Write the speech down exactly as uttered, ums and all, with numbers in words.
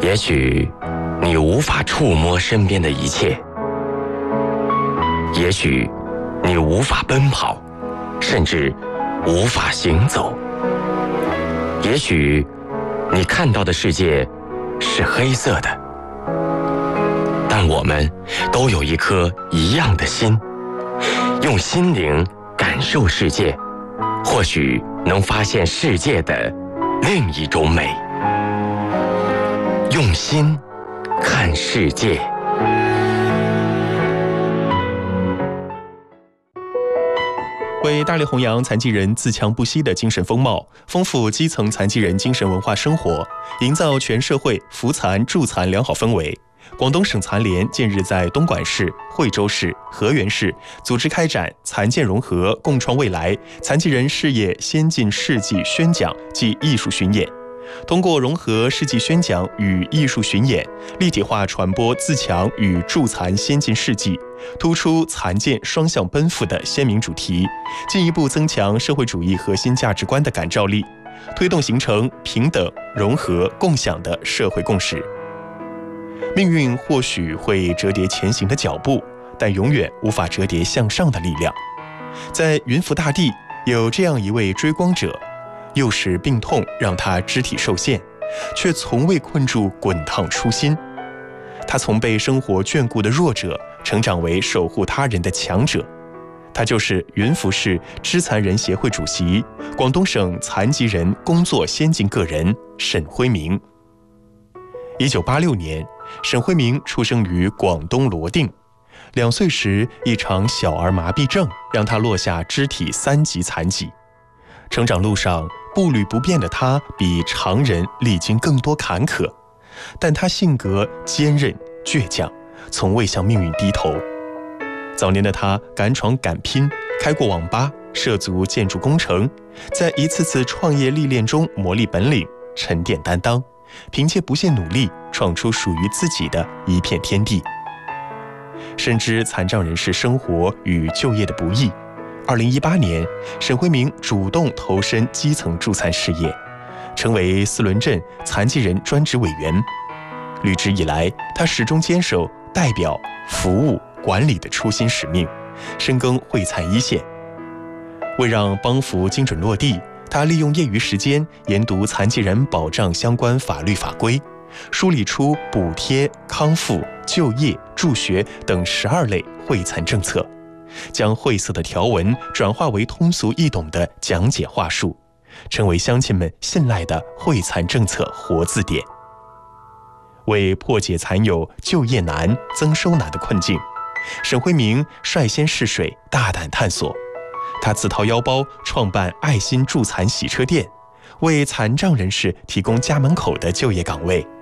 也许你无法触摸身边的一切，也许你无法奔跑，甚至无法行走，也许你看到的世界是黑色的，但我们都有一颗一样的心，用心灵感受世界，或许能发现世界的另一种美。用心看世界。 为大力弘扬残疾人自强不息的精神风貌，丰富基层残疾人精神文化生活，营造全社会扶残助残良好氛围，广东省残联近日在东莞市、惠州市、河源市组织开展残健融合共创未来残疾人事业先进事迹宣讲暨艺术巡演，通过融合事迹宣讲与艺术巡演，立体化传播自强与助残先进事迹，突出残健双向奔赴的鲜明主题，进一步增强社会主义核心价值观的感召力，推动形成平等、融合、共享的社会共识。命运或许会折叠前行的脚步，但永远无法折叠向上的力量。在云浮大地，有这样一位追光者，幼时病痛让他肢体受限，却从未困住滚烫初心。他从被生活眷顾的弱者成长为守护他人的强者。他就是云浮市肢残人协会主席、广东省残疾人工作先进个人沈辉明。一九八六年，沈辉明出生于广东罗定。两岁时，一场小儿麻痹症让他落下肢体三级残疾。成长路上，步履不便的他比常人历经更多坎坷，但他性格坚韧倔强，从未向命运低头。早年的他敢闯敢拼，开过网吧，涉足建筑工程，在一次次创业历练中磨砺本领，沉淀担当，凭借不懈努力创出属于自己的一片天地。深知残障人士生活与就业的不易，二零一八年，沈辉明主动投身基层助残事业，成为四轮镇残疾人专职委员。履职以来，他始终坚守代表、服务、管理的初心使命，深耕惠残一线。为让帮扶精准落地，他利用业余时间研读残疾人保障相关法律法规，梳理出补贴、康复、就业、助学等十二类惠残政策，将晦涩的条文转化为通俗易懂的讲解话术，成为乡亲们信赖的惠残政策活字典。为破解残有就业难、增收难的困境，沈辉明率先试水，大胆探索。他自掏腰包创办爱心助残洗车店，为残障人士提供家门口的就业岗位。